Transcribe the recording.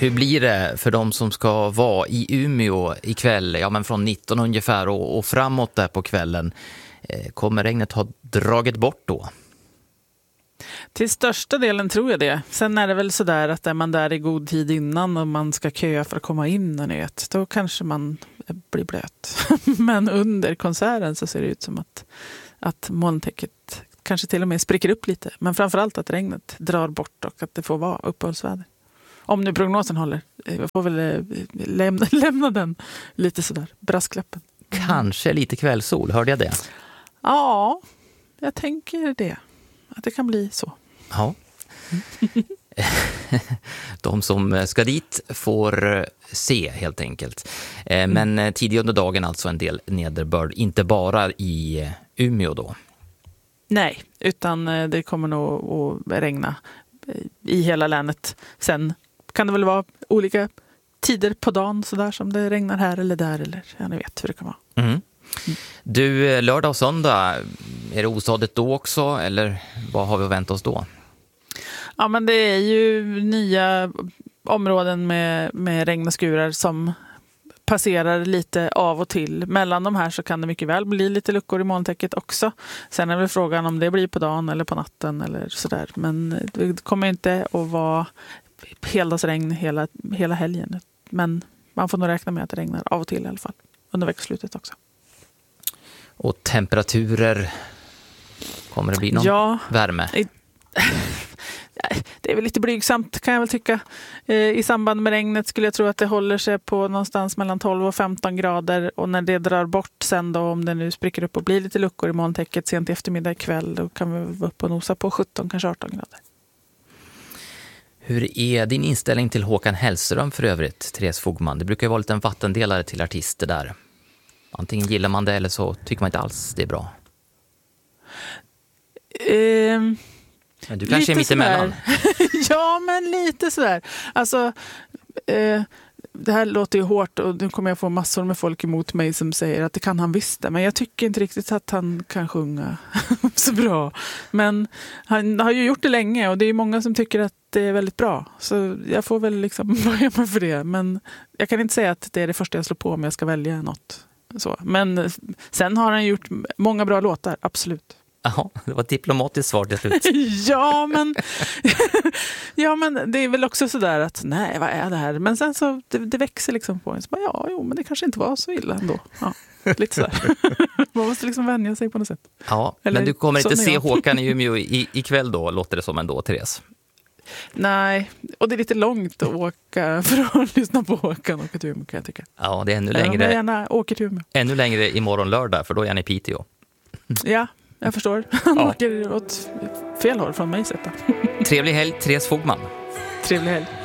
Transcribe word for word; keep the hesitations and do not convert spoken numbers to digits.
Hur blir det för de som ska vara i Umeå ikväll? Ja, men från nitton ungefär och, och framåt där på kvällen. Eh, kommer regnet ha dragit bort då? Till största delen tror jag det. Sen är det väl sådär att är man där i god tid innan och man ska köa för att komma in och nöt, då kanske man blir blöt. Men under konserten så ser det ut som att, att molntäcket kanske till och med spricker upp lite. Men framförallt att regnet drar bort och att det får vara uppehållsväder. Om nu prognosen håller. Jag får väl lämna, lämna den lite sådär, brasklappen. Kanske lite kvällsol, hörde jag det? Ja, jag tänker det. Att det kan bli så. Ja. De som ska dit får se helt enkelt. Men mm. tidigt under dagen alltså en del nederbörd, inte bara i Umeå då. Nej, utan det kommer nog att regna i hela länet. Sen kan det väl vara olika tider på dagen så där som det regnar här eller där eller ja, ni vet hur det kan vara. Mm. Mm. Du, lördag och söndag, är det ostadigt då också eller vad har vi att vänta oss då? Ja, men det är ju nya områden med, med regn och skurar som passerar lite av och till. Mellan de här så kan det mycket väl bli lite luckor i molntäcket också. Sen är väl frågan om det blir på dagen eller på natten eller sådär. Men det kommer inte att vara heldagsregn hela, hela helgen. Men man får nog räkna med att det regnar av och till i alla fall. Under veckoslutet också. Och temperaturer, kommer det bli någon ja, värme? I, det är väl lite blygsamt kan jag väl tycka. I samband med regnet skulle jag tro att det håller sig på någonstans mellan tolv och femton grader. Och när det drar bort sen då, om det nu spricker upp och blir lite luckor i molntäcket sent i eftermiddag ikväll, då kan vi vara upp och nosa på sjutton, kanske arton grader. Hur är din inställning till Håkan Hellström för övrigt, Therese Fogman? Det brukar ju vara lite en vattendelare till artister där. Antingen gillar man det eller så tycker man inte alls det är bra. Um, men du kanske är mitt emellan. Ja, men lite sådär. Alltså, eh, det här låter ju hårt och nu kommer jag få massor med folk emot mig som säger att det kan han visst det. Men jag tycker inte riktigt att han kan sjunga så bra. Men han har ju gjort det länge och det är många som tycker att det är väldigt bra. Så jag får väl liksom börja med för det. Men jag kan inte säga att det är det första jag slår på om jag ska välja något. Så. Men sen har han gjort många bra låtar, absolut. Ja, det var ett diplomatiskt svar till slut. ja, men, ja, men det är väl också sådär att nej, vad är det här? Men sen så, det, det växer liksom på en. Så bara, ja, jo, men det kanske inte var så illa ändå. Ja, lite sådär. Man måste liksom vänja sig på något sätt. Ja, Eller, men du kommer inte se Håkan i Umeå i, ikväll då, låter det som ändå, Therese? Nej, och det är lite långt att åka för att lyssna på Håkan och till Umeå kan jag tycka. Ja, det är ännu längre. Jag gärna åker till Umeå. Ännu längre imorgon lördag, för då är han i Piteå. Ja, jag förstår. Han ja. åker åt fel håll från mig sett. Trevlig helg, Therese Fogman. Trevlig helg.